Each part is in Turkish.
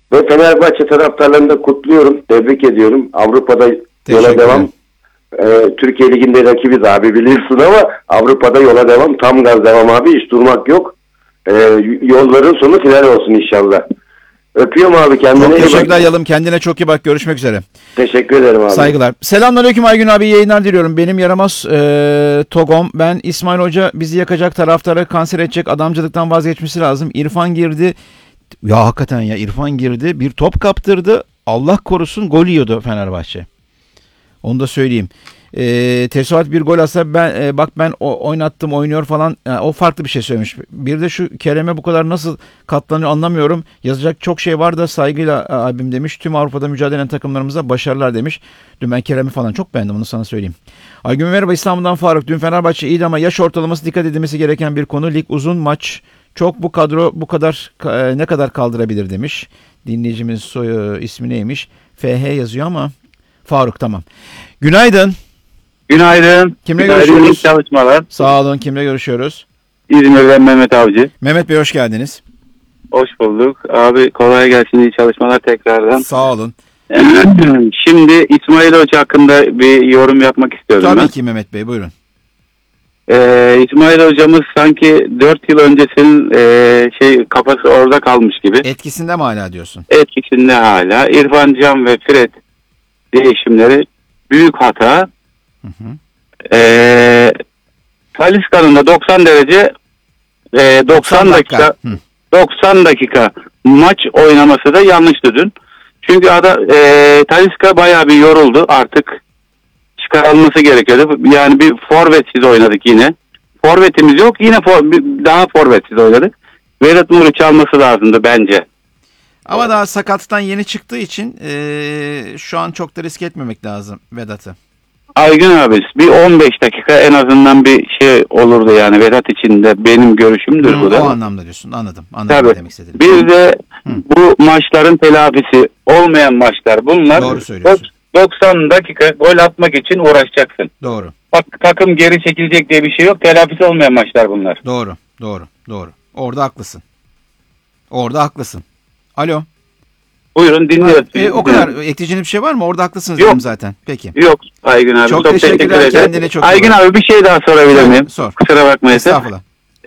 Ve Fenerbahçe taraftarlarını da kutluyorum. Tebrik ediyorum. Avrupa'da yola devam. Türkiye Ligi'nde rakibiz abi biliyorsun ama Avrupa'da yola devam. Tam gaz devam abi. Hiç durmak yok. Yolların sonu final olsun inşallah. Öpüyorum abi, kendine iyi bak. Çok teşekkürler Yalım. Kendine çok iyi bak. Görüşmek üzere. Teşekkür ederim abi. Saygılar. Selamünaleyküm Aygün abi. Yayınlar diliyorum. Benim yaramaz Togom. Ben İsmail Hoca bizi yakacak, taraftarı kanser edecek, adamcılıktan vazgeçmesi lazım. İrfan girdi. Ya hakikaten ya, İrfan girdi. Bir top kaptırdı. Allah korusun gol yiyordu Fenerbahçe. Onu da söyleyeyim. Tesadüf bir gol atsa ben oynattım, oynuyor falan, o farklı bir şey söylemiş. Bir de şu Kerem'e bu kadar nasıl katlanıyor anlamıyorum. Yazacak çok şey var da saygıyla abim demiş. Tüm Avrupa'da mücadele eden takımlarımıza başarılar demiş. Dün ben Kerem'i falan çok beğendim, onu sana söyleyeyim. Aygün merhaba, İstanbul'dan Faruk. Dün Fenerbahçe iyiydi ama yaş ortalaması dikkat edilmesi gereken bir konu. Lig uzun, maç çok, bu kadro bu kadar ne kadar kaldırabilir demiş. Dinleyicimiz ismi neymiş? FH yazıyor ama Faruk, tamam. Günaydın. Günaydın. Kimle Günaydın, görüşüyoruz? iyi çalışmalar. Sağ olun. Kimle görüşüyoruz? İzmir'den Mehmet Avcı. Mehmet Bey hoş geldiniz. Hoş bulduk. Abi kolay gelsin, iyi çalışmalar tekrardan. Sağ olun. Şimdi İsmail Hoca hakkında bir yorum yapmak istiyorum Tabii ben. ki Mehmet Bey, buyurun. İsmail Hocamız sanki 4 yıl öncesinin kafası orada kalmış gibi. Etkisinde mi hala diyorsun? Etkisinde hala. İrfan Can ve Fred değişimleri büyük hata. Hı hı. Talisca'nın da 90 derece 90 dakika Hı. 90 dakika maç oynaması da yanlıştı dün. Çünkü Talisca bayağı bir yoruldu, artık çıkarılması gerekiyordu. Yani bir forvetsiz oynadık yine. Forvetimiz yok, yine daha forvetsiz oynadık. Vedat Nur'u çalması lazımdı bence. Ama daha sakatlıktan yeni çıktığı için şu an çok da risk etmemek lazım Vedat'ı. Aygün abi, bir 15 dakika en azından bir şey olurdu yani Vedat için de, benim görüşümdür bu da. O anlamda diyorsun, anladım Tabii. demek istedim. Bir de bu maçların telafisi olmayan maçlar bunlar. Doğru söylüyorsun. 90 dakika gol atmak için uğraşacaksın. Doğru. Bak, takım geri çekilecek diye bir şey yok. Telafisi olmayan maçlar bunlar. Doğru. Orada haklısın. Alo. Buyurun, dinliyoruz. O kadar ekleyeceğiniz bir şey var mı? Orada haklısınız yok dedim zaten. Peki. Yok Aygün abi. Çok teşekkürler. teşekkür ederim. Kendine çok iyi Aygün bak. abi, bir şey daha sorabilir miyim? Sor. Kusura bakmayın. Estağfurullah.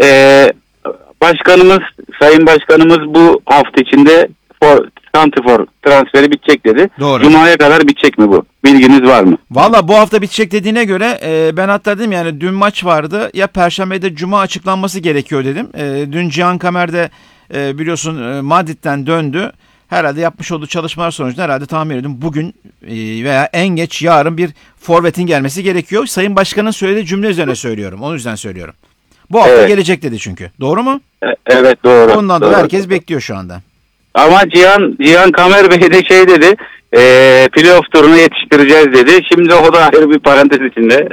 Sayın Başkanımız bu hafta içinde santifor transferi bitecek dedi. Doğru. Cuma'ya kadar bitecek mi bu? Bilginiz var mı? Valla bu hafta bitecek dediğine göre ben hatta dedim yani dün maç vardı, ya Perşembe'de Cuma açıklanması gerekiyor dedim. Dün Cihan Kamer'de biliyorsun Madrid'den döndü. Herhalde yapmış olduğu çalışmalar sonucunda herhalde tahmin ediyorum bugün veya en geç yarın bir forvetin gelmesi gerekiyor. Sayın Başkan'ın söylediği cümle üzerine söylüyorum. Onun yüzden söylüyorum. Bu hafta gelecek dedi çünkü. Doğru mu? Evet, doğru. Ondan dolayı herkes bekliyor şu anda. Ama Cihan Kamer Bey de şey dedi, playoff turunu yetiştireceğiz dedi. Şimdi o da ayrı bir parantez içinde.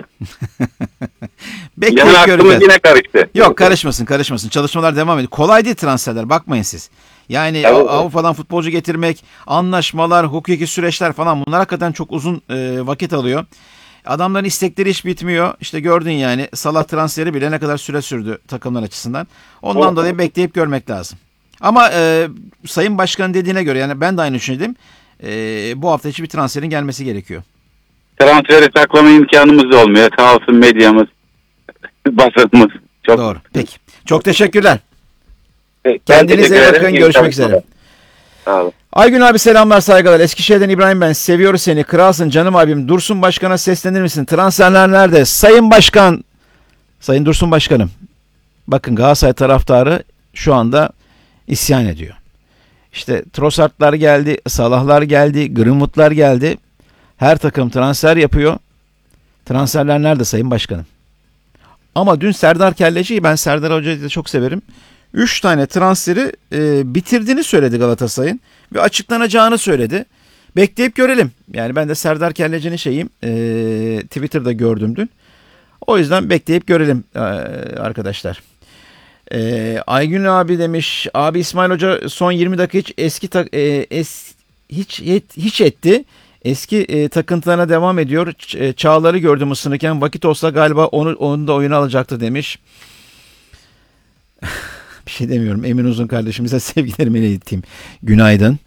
Bekleyip Yani aklımız göreceğiz. yine karıştı. Yok, karışmasın. Çalışmalar devam ediyor. Kolay değil transferler, bakmayın siz. Yani Evet. Avrupa'dan futbolcu getirmek, anlaşmalar, hukuki süreçler falan, bunlar hakikaten çok uzun vakit alıyor. Adamların istekleri hiç bitmiyor. İşte gördün yani, Salah transferi bile ne kadar süre sürdü takımlar açısından. Ondan dolayı bekleyip görmek lazım. Ama Sayın Başkan'ın dediğine göre, yani ben de aynı düşündüm. Bu hafta içi bir transferin gelmesi gerekiyor. Transferi saklama imkanımız da olmuyor. Sağ olsun medyamız, basınımız. Çok Doğru. Peki. Çok teşekkürler. Ben Kendinize teşekkür iyi ederim. bakın. İyi Görüşmek çalışmalar. üzere. Sağ olun. Aygün abi selamlar, saygılar. Eskişehir'den İbrahim ben. Seviyoruz seni. Kralsın canım abim. Dursun Başkan'a seslenir misin? Transferler nerede? Sayın Başkan. Sayın Dursun Başkanım. Bakın, Galatasaray taraftarı şu anda isyan ediyor. İşte Trossard'lar geldi. Salah'lar geldi. Greenwood'lar geldi. Her takım transfer yapıyor. Transferler nerede Sayın Başkanım? Ama dün Serdar Kelleci'yi, ben Serdar Hoca'yı da çok severim. 3 tane transferi bitirdiğini söyledi Galatasaray'ın ve açıklanacağını söyledi. Bekleyip görelim. Yani ben de Serdar Kelleci'nin Twitter'da gördüm dün. O yüzden bekleyip görelim arkadaşlar. Aygün abi demiş. Abi İsmail Hoca son 20 dakika hiç etti. Eski takıntılarına devam ediyor. Çağlar'ı gördüm ısınırken. Vakit olsa galiba onu da oyuna alacaktı demiş. Bir şey demiyorum. Emin Uzun kardeşimize sevgilerimi ileteyim. Günaydın.